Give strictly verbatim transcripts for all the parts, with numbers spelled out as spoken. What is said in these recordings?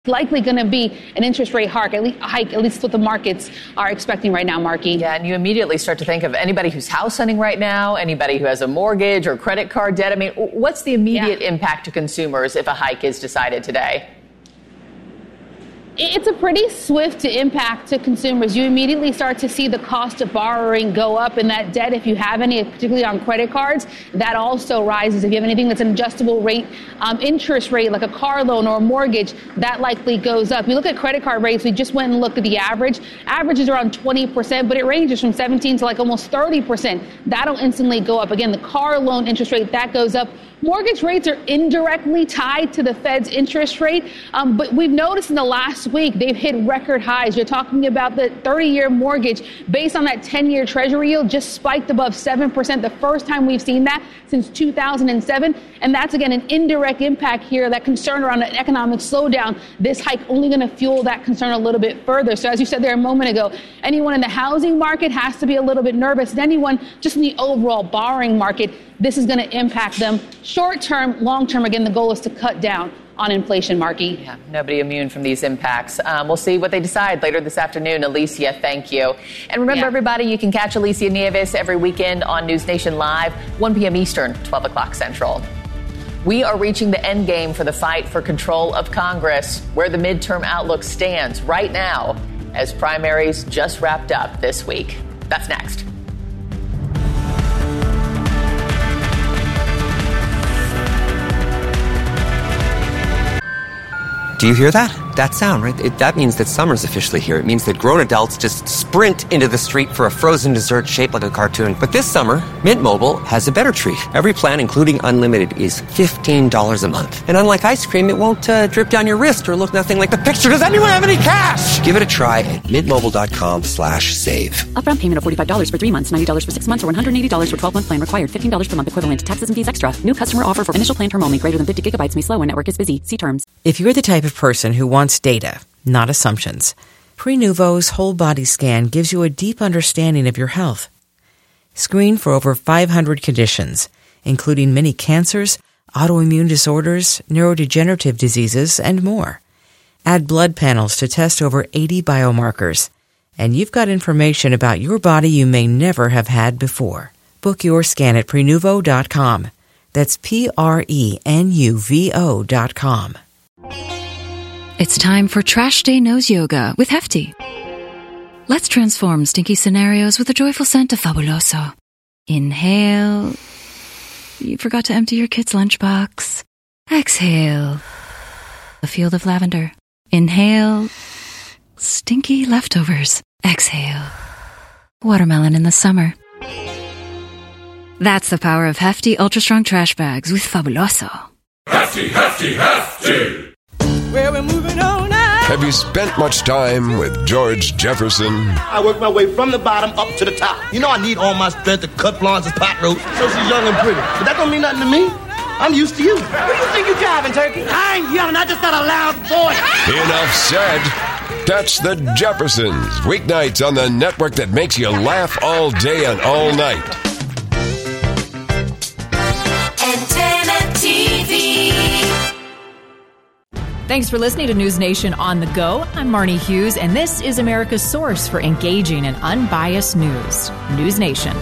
Likely going to be an interest rate hike, at least, hike, at least what the markets are expecting right now, Marky. Yeah, and you immediately start to think of anybody who's house hunting right now, anybody who has a mortgage or credit card debt. I mean, what's the immediate yeah. impact to consumers if a hike is decided today? It's a pretty swift impact to consumers. You immediately start to see the cost of borrowing go up, and that debt, if you have any, particularly on credit cards, that also rises. If you have anything that's an adjustable rate, um, interest rate, like a car loan or a mortgage, that likely goes up. You look at credit card rates, we just went and looked at the average. Average is around twenty percent, but it ranges from seventeen to like almost thirty percent. That'll instantly go up. Again, the car loan interest rate, that goes up. Mortgage rates are indirectly tied to the Fed's interest rate, um, but we've noticed in the last week they've hit record highs. You're talking about the thirty-year mortgage based on that ten-year Treasury yield just spiked above seven percent, the first time we've seen that since two thousand seven. And that's, again, an indirect impact here, that concern around an economic slowdown. This hike only going to fuel that concern a little bit further. So as you said there a moment ago, anyone in the housing market has to be a little bit nervous. And anyone just in the overall borrowing market, this is going to impact them. Short term, long term, again, the goal is to cut down on inflation, Marky. Yeah, nobody immune from these impacts. Um, we'll see what they decide later this afternoon. Alicia, thank you. And remember, yeah. everybody, you can catch Alicia Nieves every weekend on News Nation Live, one p.m. Eastern, twelve o'clock Central. We are reaching the end game for the fight for control of Congress, where the midterm outlook stands right now as primaries just wrapped up this week. That's next. Do you hear that? That sound, right? It, that means that summer's officially here. It means that grown adults just sprint into the street for a frozen dessert shaped like a cartoon. But this summer, Mint Mobile has a better treat. Every plan, including unlimited, is fifteen dollars a month. And unlike ice cream, it won't uh, drip down your wrist or look nothing like the picture. Does anyone have any cash? Give it a try at mintmobile.com slash save. Upfront payment of forty-five dollars for three months, ninety dollars for six months, or one hundred eighty dollars for twelve-month plan required. fifteen dollars per month equivalent to taxes and fees extra. New customer offer for initial plan term only. Greater than fifty gigabytes may slow when network is busy. See terms. If you're the type of person who wants data, not assumptions, Prenuvo's whole body scan gives you a deep understanding of your health. Screen for over five hundred conditions, including many cancers, autoimmune disorders, neurodegenerative diseases, and more. Add blood panels to test over eighty biomarkers, and you've got information about your body you may never have had before. Book your scan at Prenuvo dot com. That's P R E N U V O dot com. It's time for Trash Day Nose Yoga with Hefty. Let's transform stinky scenarios with a joyful scent of Fabuloso. Inhale. You forgot to empty your kid's lunchbox. Exhale. A field of lavender. Inhale. Stinky leftovers. Exhale. Watermelon in the summer. That's the power of Hefty Ultra Strong Trash Bags with Fabuloso. Hefty, Hefty, Hefty! Well, we're moving on now. Have you spent much time with George Jefferson? I work my way from the bottom up to the top. You know I need all my strength to cut Florence's pot roast so she's young and pretty. But that don't mean nothing to me. I'm used to you. What do you think you're driving, Turkey? I ain't yelling. I just got a loud voice. Enough said. Catch the Jeffersons weeknights on the network that makes you laugh all day and all night. Antenna T V. Thanks for listening to News Nation on the Go. I'm Marnie Hughes, and this is America's source for engaging and unbiased news. News Nation.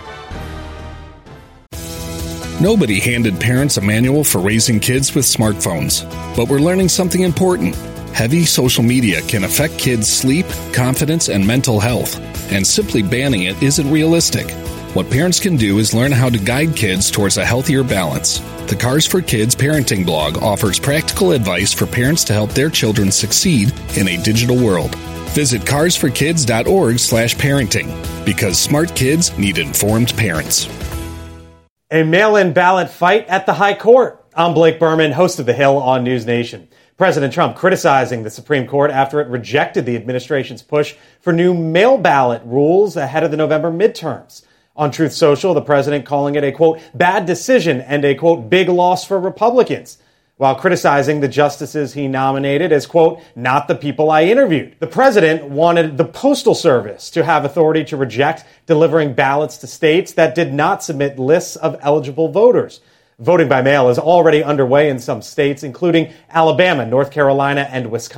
Nobody handed parents a manual for raising kids with smartphones, but we're learning something important. Heavy social media can affect kids' sleep, confidence, and mental health, and simply banning it isn't realistic. What parents can do is learn how to guide kids towards a healthier balance. The Cars for Kids parenting blog offers practical advice for parents to help their children succeed in a digital world. Visit cars for kids dot org slash parenting, because smart kids need informed parents. A mail-in ballot fight at the High Court. I'm Blake Berman, host of The Hill on News Nation. President Trump criticizing the Supreme Court after it rejected the administration's push for new mail ballot rules ahead of the November midterms. On Truth Social, the president calling it a, quote, bad decision and a, quote, big loss for Republicans, while criticizing the justices he nominated as, quote, not the people I interviewed. The president wanted the Postal Service to have authority to reject delivering ballots to states that did not submit lists of eligible voters, Voting by mail is already underway in some states, including Alabama, North Carolina, and Wisconsin.